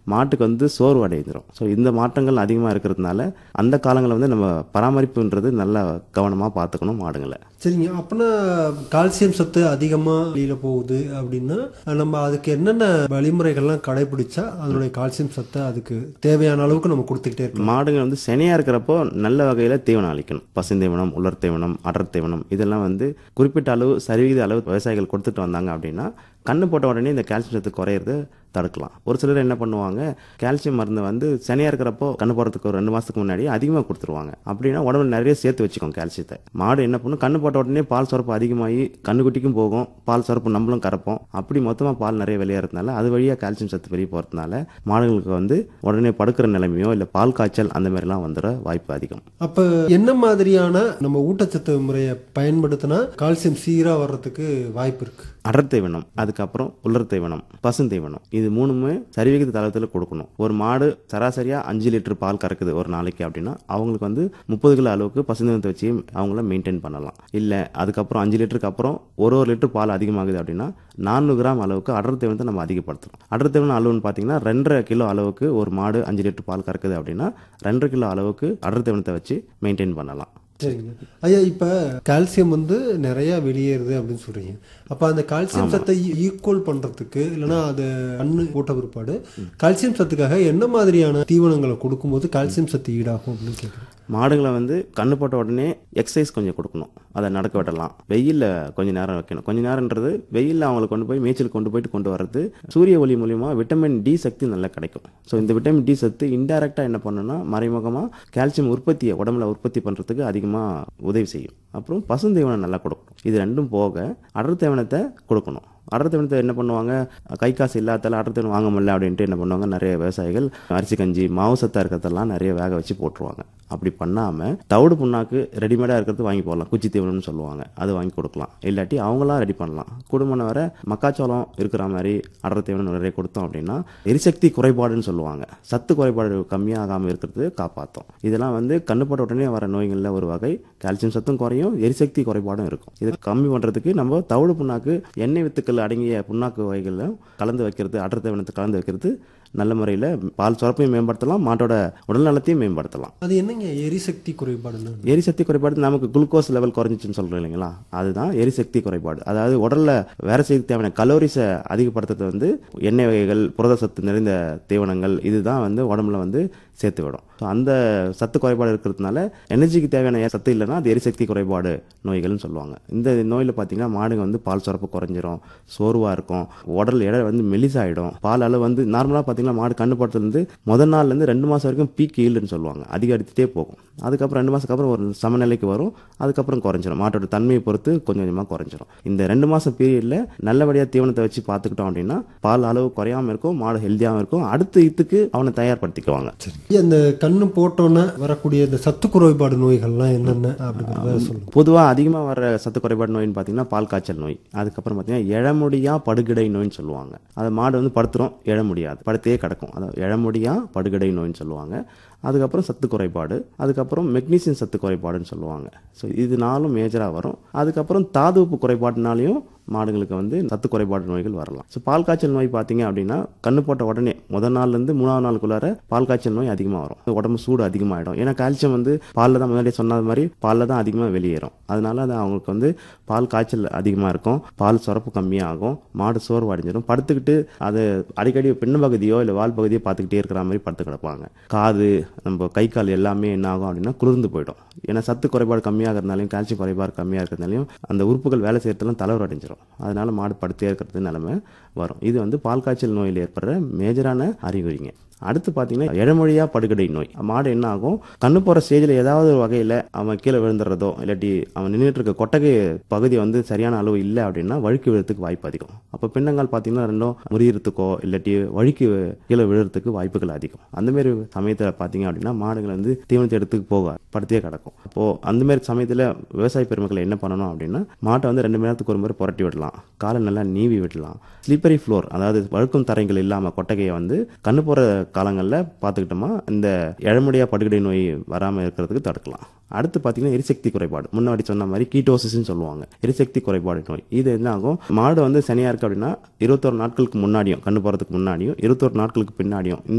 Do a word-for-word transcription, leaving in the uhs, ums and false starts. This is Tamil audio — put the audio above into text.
மாட்டுக்கு வந்து சோர்வு அடைஞ்சிரும். ஸோ இந்த மாற்றங்கள் அதிகமாக இருக்கிறதுனால அந்த காலங்களில் வந்து நம்ம பராமரிப்புன்றது நல்லா கவனமாக பார்த்துக்கணும் மாடுங்களை. சரிங்க. அப்போனா கால்சியம் சத்து அதிகமாக வெளியில் போகுது அப்படின்னா நம்ம அதுக்கு என்னென்ன வழிமுறைகள்லாம் கடைபிடிச்சா அதனுடைய கால்சியம் சத்தை அதுக்கு தேவையான அளவுக்கு நம்ம கொடுத்துக்கிட்டே இருக்கோம்? மாடுங்க வந்து சனியாக இருக்கிறப்போ நல்ல வகையில் தீவனம் அளிக்கணும். பசுந்தீவனம், உலர் தீவனம், அடர் தீவனம் இதெல்லாம் வந்து குறிப்பிட்ட அளவு சரிவிகித அளவு விவசாயிகள் கொடுத்துட்டு வந்தாங்க அப்படின்னா கண்ணு போட்ட உடனே இந்த கால்சியம் சத்து குறையிறது தடுக்கலாம். ஒரு சிலர் என்ன பண்ணுவாங்க, கால்சியம் மருந்து வந்து சனியாக இருக்கிறப்போ கண்ணு போடுறதுக்கு ஒரு ரெண்டு மாதத்துக்கு முன்னாடி அதிகமாக கொடுத்துருவாங்க. அப்படின்னா உடம்புல நிறைய சேர்த்து வச்சுக்கோங்க கால்சியத்தை. மாடு என்ன பண்ணும், கண்ணு போட்ட உடனே பால் சுரப்பு அதிகமாகி கண்ணுக்குட்டிக்கும் போகும், பால் சுரப்பு நம்மளும் கறப்போம். அப்படி மொத்தமாக பால் நிறைய வெளியேறதுனால அது வழியாக கால்சியம் சத்து வெளியே போகிறதுனால மாடுகளுக்கு வந்து உடனே படுக்கிற நிலைமையோ இல்லை பால் காய்ச்சல் அந்த மாதிரிலாம் வந்துட வாய்ப்பு அதிகம். அப்போ என்ன மாதிரியான நம்ம ஊட்டச்சத்து முறையை பயன்படுத்தினா கால்சியம் சீராக வர்றதுக்கு வாய்ப்பு இருக்கு? அடர் தீவனம், அதுக்கப்புறம் உலர் தீவனம், பசுந்தீவனம் இது மூணுமே சரிவிகித தளத்தில் கொடுக்கணும். ஒரு மாடு சராசரியாக அஞ்சு லிட்டர் பால் கறக்குது ஒரு நாளைக்கு அப்படின்னா அவங்களுக்கு வந்து முப்பது கிலோ அளவுக்கு பசுந்தீவனத்தை வச்சு அவங்கள மெயின்டைன் பண்ணலாம். இல்லை அதுக்கப்புறம் அஞ்சு லிட்டருக்கு அப்புறம் ஒரு ஒரு லிட்டர் பால் அதிகமாகுது அப்படின்னா நானூறு கிராம் அளவுக்கு அடர் தீவனத்தை நம்ம அதிகப்படுத்தணும். அடர் தீவனம் அளவுன்னு பார்த்தீங்கன்னா ரெண்டரை கிலோ அளவுக்கு ஒரு மாடு அஞ்சு லிட்டர் பால் கறக்குது அப்படின்னா ரெண்டரை கிலோ அளவுக்கு அடர் தீவனத்தை வச்சு மெயின்டைன் பண்ணலாம். சரிங்க ஐயா. இப்போ கால்சியம் வந்து நிறைய வெளியேறுது அப்படின்னு சொல்றீங்க. அப்போ அந்த கால்சியம் சத்தை ஈக்குவல் பண்றதுக்கு இல்லைன்னா அது கண்ணு போட்ட பிற்பாடு கால்சியம் சத்துக்காக என்ன மாதிரியான தீவனங்களை கொடுக்கும்போது கால்சியம் சத்து ஈடாகும் அப்படின்னு கேட்குறேன். மாடுகளை வந்து கண்ணு போட்ட உடனே எக்ஸசைஸ் கொஞ்சம் கொடுக்கணும். அதை நடக்க விடலாம். வெயிலில் கொஞ்சம் நேரம் வைக்கணும். கொஞ்சம் நேரம்ன்றது வெயிலில் அவங்களை கொண்டு போய் மேய்ச்சல் கொண்டு போயிட்டு கொண்டு வர்றது சூரிய ஒளி மூலியமாக விட்டமின் டி சக்தி நல்லா கிடைக்கும். ஸோ இந்த விட்டமின் டி சத்து இன்டைரக்டாக என்ன பண்ணணும்னா மறைமுகமாக கால்சியம் உற்பத்தியை உடம்புல உற்பத்தி பண்ணுறதுக்கு அதிகமாக உதவி செய்யும். அப்புறம் பசுந்தீவனம் நல்லா கொடுக்கணும். இது ரெண்டும் போக அடர் தீவனத்தை கொடுக்கணும். அடர் தீவனத்தை என்ன பண்ணுவாங்க, கை காசு இல்லாதால அடர் தீவனம் வாங்க முடியல அப்படின்ட்டு என்ன பண்ணுவாங்க, நிறைய விவசாயிகள் அரிசி கஞ்சி மாவு சத்தா இருக்கிறதெல்லாம் நிறைய வேக வச்சு போட்டுருவாங்க. அப்படி பண்ணாமல் தவிடு புண்ணாக்கு ரெடிமேடாக இருக்கிறது வாங்கி போடலாம். குச்சி தீவனம்னு சொல்லுவாங்க, அது வாங்கி கொடுக்கலாம். இல்லாட்டி அவங்களாம் ரெடி பண்ணலாம். குடும்பம் வர மக்காச்சோளம் இருக்கிற மாதிரி அடர் தீவனம் நிறைய கொடுத்தோம் அப்படின்னா எரிசக்தி குறைபாடுன்னு சொல்லுவாங்க, சத்து குறைபாடு கம்மியாகாமல் இருக்கிறது காப்பாற்றும். இதெல்லாம் வந்து கண்ணு போட்ட உடனே வர நோய்களில் ஒரு வகை. கால்சியம் சத்தும் குறையும், எரிசக்தி குறைபாடும் இருக்கும். இதை கம்மி பண்ணுறதுக்கு நம்ம தவிடு புண்ணாக்கு எண்ணெய் வித்துக்கள் அடங்கிய புண்ணாக்கு வகைகளும் கலந்து வைக்கிறது, அடர் தீவனத்தை கலந்து வைக்கிறது நல்ல முறையில் பால் சுரப்பையும் மேம்படுத்தலாம், மாட்டோட உடல் நலத்தையும் மேம்படுத்தலாம். அது என்னங்க எரிசக்தி குறைபாடு? எரிசக்தி குறைபாடு நமக்கு குளுக்கோஸ் லெவல் குறைஞ்சிச்சுன்னு சொல்றோம் இல்லைங்களா, அதுதான் எரிசக்தி குறைபாடு. அதாவது உடல்ல வேற செய்ய தேவையான கலோரிஸை அதிகப்படுத்துறது வந்து எண்ணெய் வகைகள், புரத சத்து நிறைந்த தீவனங்கள் இதுதான் வந்து உடம்புல வந்து சேர்த்து விடும். ஸோ அந்த சத்து குறைபாடு இருக்கிறதுனால எனர்ஜிக்கு தேவையான சத்து இல்லைன்னா அது எரிசக்தி குறைபாடு நோய்கள்னு சொல்லுவாங்க. இந்த நோயில் பார்த்தீங்கன்னா மாடுங்க வந்து பால் சுரப்பு குறைஞ்சிரும், சோர்வாக இருக்கும், உடல் எடை வந்து மெலிசாயிடும். பால் அளவு வந்து நார்மலாக பார்த்தீங்கன்னா மாடு கண்ணு போட்டதுலேருந்து முதல் நாள்லேருந்து ரெண்டு மாதம் வரைக்கும் பீக் ஈல்டுன்னு சொல்லுவாங்க, அதிகரித்துட்டே போகும். அதுக்கப்புறம் ரெண்டு மாதத்துக்கு அப்புறம் ஒரு சமநிலைக்கு வரும், அதுக்கப்புறம் குறைஞ்சிரும். மாட்டோட தன்மையை பொறுத்து கொஞ்சம் கொஞ்சமாக குறைஞ்சிரும். இந்த ரெண்டு மாதம் பீரியடில் நல்லபடியாக தீவனத்தை வச்சு பார்த்துக்கிட்டோம் அப்படின்னா பால் அளவு குறையாமல் இருக்கும், மாடு ஹெல்த்தியாகவும் இருக்கும், அடுத்த இதுக்கு அவனை தயார்படுத்திக்குவாங்க. அந்த கண்ணு போட்டோன்னே வரக்கூடிய இந்த சத்து குறைபாடு நோய்கள்லாம் என்னென்ன அப்படிங்கிறத சொல்லுங்க. பொதுவாக அதிகமாக வர சத்து குறைபாடு நோயின்னு பார்த்தீங்கன்னா பால் காய்ச்சல் நோய், அதுக்கப்புறம் பார்த்தீங்கன்னா எழமுடியா படுகிடை நோய்னு சொல்லுவாங்க. அதை மாடு வந்து படுத்துரும், எழ முடியாது, படுத்தே கிடக்கும், அதாவது எழமுடியா படுகிடை நோய்னு சொல்லுவாங்க. அதுக்கப்புறம் சத்து குறைபாடு, அதுக்கப்புறம் மெக்னீசியம் சத்து குறைபாடுன்னு சொல்லுவாங்க. ஸோ இது நாலும் மேஜராக வரும். அதுக்கப்புறம் தாதுப்பு குறைபாடுனாலையும் மாடுங்களுக்கு வந்து சத்து குறைபாடு நோய்கள் வரலாம். ஸோ பால் காய்ச்சல் நோய் பார்த்தீங்க அப்படின்னா கண்ணு போட்ட உடனே முதல் நாள்லேருந்து மூணாவது நாளுக்குள்ளார பால் காய்ச்சல் நோய் அதிகமாக வரும். உடம்பு சூடு அதிகமாகிடும். ஏன்னா கால்சியம் வந்து பாலில் தான் முன்னாடியே சொன்ன மாதிரி பாலில் தான் அதிகமாக வெளியேறும். அதனால அது அவங்களுக்கு வந்து பால் காய்ச்சல் அதிகமாக இருக்கும், பால் சுரப்பு கம்மியாகும், மாடு சோர்வு அடைஞ்சிடும், படுத்துக்கிட்டு அது அடிக்கடி பின்ன பகுதியோ இல்லை வால் பகுதியோ பார்த்துக்கிட்டே இருக்கிற மாதிரி படுத்து கிடப்பாங்க. காது நம்ம கை கால் எல்லாமே என்ன ஆகும் அப்படின்னா குளிர்ந்து போயிடும். ஏன்னா சத்து குறைபாடு கம்மியாகிறதுனாலையும் கால்சியம் குறைபாடு கம்மியாக இருக்கிறதுனாலையும் அந்த உறுப்புகள் வேலை செய்யறதுலாம் தளர்வு அடைஞ்சிடும். அதனால மாடு படுத்தே இருக்கிறது நிலைமை வரும். இது வந்து பால் காய்ச்சல் நோயில் ஏற்படுற மேஜரான அறிகுறிங்க. அடுத்து பார்த்தீங்கன்னா எழமொழியா படுகடை நோய். மாடு என்ன ஆகும், கண்ணு போகிற ஸ்டேஜில் ஏதாவது ஒரு வகையில் அவன் கீழே விழுந்துடுறதோ இல்லாட்டி அவன் நின்றுட்டு இருக்க கொட்டகை பகுதி வந்து சரியான அளவு இல்லை அப்படின்னா வழுக்கி விழுறதுக்கு வாய்ப்பு அதிகம். அப்போ பின்னங்கால் பார்த்தீங்கன்னா ரெண்டும் முறியறதுக்கோ இல்லாட்டி வழுக்கி கீழே விழுறதுக்கு வாய்ப்புகள் அதிகம். அந்தமாரி சமயத்தில் பார்த்தீங்க அப்படின்னா மாடுகள் வந்து தீவனத்தை எடுத்துக்கு போக படுத்தே கிடக்கும். அப்போது அந்தமாரி சமயத்தில் விவசாய பெருமக்கள் என்ன பண்ணணும் அப்படின்னா மாட்டை வந்து ரெண்டு மணி நேரத்துக்கு ஒரு முறை புரட்டி விடலாம், காலை நல்லா நீவி விடலாம். ஸ்லிப்பரி ஃப்ளோர் அதாவது வழுக்கும் தரைகள் இல்லாமல் கொட்டகையை வந்து கண்ணு போகிற காலங்களில் பார்த்துக்கிட்டோமா இந்த எழமுடியா படுகடை நோய் வராமல் இருக்கிறதுக்கு தடுக்கலாம். அடுத்து பார்த்தீங்கன்னா எரிசக்தி குறைபாடு, முன்னாடி சொன்ன மாதிரி கீட்டோசிஸ்ன்னு சொல்லுவாங்க, எரிசக்தி குறைபாடு நோய். இது என்ன ஆகும், மாடு வந்து சனியாக இருக்குது அப்படின்னா இருபத்தொரு நாட்களுக்கு முன்னாடியும் கண்ணு போகிறதுக்கு முன்னாடியும் இருபத்தொரு நாட்களுக்கு பின்னாடியும்